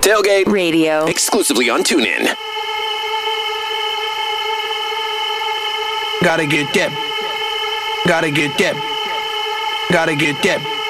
Tailgate Radio. exclusively on TuneIn. Gotta get that. Gotta get that. Gotta get that.